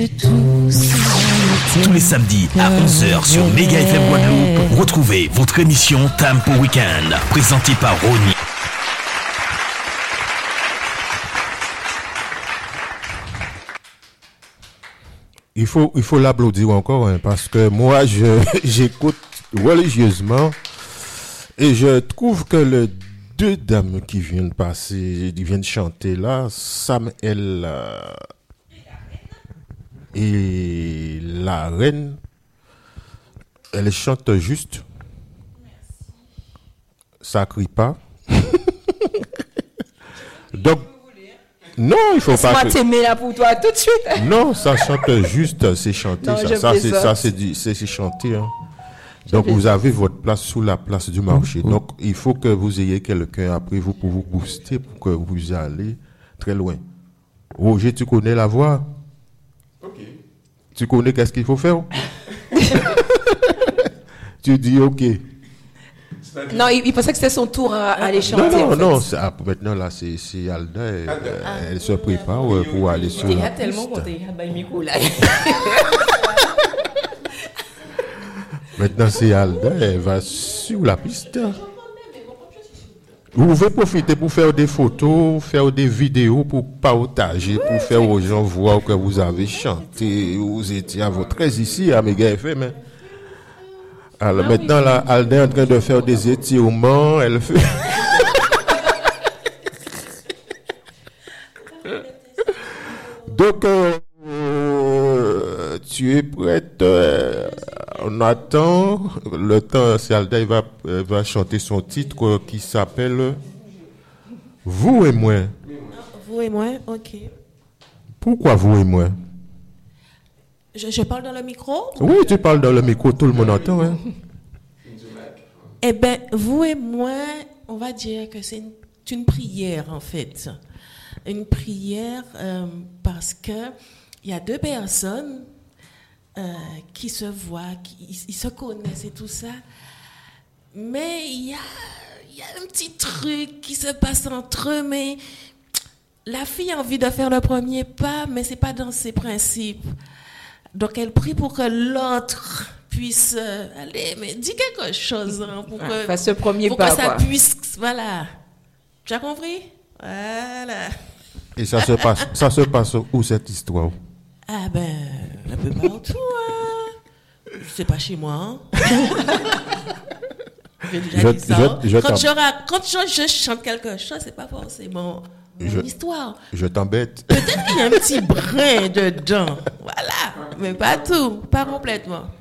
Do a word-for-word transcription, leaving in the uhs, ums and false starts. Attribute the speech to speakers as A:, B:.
A: Tous les samedis à onze heures sur Mega F M Guadeloupe, retrouvez votre émission Tempo Weekend, présentée par Ronnie.
B: Il faut, il faut l'applaudir encore, hein, parce que moi, je, j'écoute religieusement et je trouve que les deux dames qui viennent passer, qui viennent chanter là, Sam El euh, et la reine, elles chantent juste. Ça crie pas. Donc, non, il faut pas.
C: Laisse-moi t'aimer là pour toi tout de suite.
B: Non, ça chante juste, c'est chanter.
C: Non,
B: ça, ça, c'est, ça. ça c'est, du, c'est, c'est chanter. Hein. Donc, vous ça. avez votre place sous la place du marché. Mmh. Donc, il faut que vous ayez quelqu'un après vous pour vous booster, pour que vous allez très loin. Roger, tu connais la voix? Ok. Tu connais qu'est-ce qu'il faut faire? Tu dis ok.
C: Non, il, il pensait que c'était son tour à, à aller chanter.
B: Non, non,
C: en fait.
B: non. C'est, ah, maintenant, là, c'est, c'est Alda. Elle, ah. elle se prépare euh, pour aller sur la piste.
C: Il y a tellement monté, il y a pas le micro là.
B: Maintenant, c'est Alda. Elle va sur la piste. Vous pouvez profiter pour faire des photos, faire des vidéos, pour partager, pour faire aux gens voir que vous avez chanté. Vous étiez à votre aise ici à Mega F M. Hein. Alors ah, maintenant, oui. Là, Alda est en train de faire des étirements. Elle fait. Donc, euh, euh, tu es prête. Euh, on attend. Le temps, c'est Alda, il va, euh, va chanter son titre euh, qui s'appelle Vous et moi.
D: Vous et moi, ok.
B: Pourquoi vous et moi?
D: Je, je parle dans le micro?
B: Oui, tu parles dans le micro, tout le monde entend. Hein?
D: Eh bien, vous et moi, on va dire que c'est une, une prière, en fait. Une prière euh, parce que il y a deux personnes euh, qui se voient, qui ils, ils se connaissent et tout ça. Mais il y a, il y a un petit truc qui se passe entre eux, mais la fille a envie de faire le premier pas, mais c'est pas dans ses principes. Donc, elle prie pour que l'autre puisse euh, aller, mais dis quelque chose, hein, pour que,
C: fasse ce premier
D: pour
C: pas,
D: que ça
C: quoi.
D: puisse, voilà. Tu as compris? Voilà.
B: Et ça se passe, ça se passe où cette histoire?
D: Ah ben, un peu partout, hein. C'est pas chez moi, hein. J'ai déjà
B: je,
D: dit ça.
B: Je, je
D: quand, je, quand je, je chante quelque chose, c'est pas forcément
B: je,
D: une histoire.
B: Je t'embête.
D: Peut-être qu'il y a un petit brin dedans. Voilà. Mais pas tout. Pas complètement.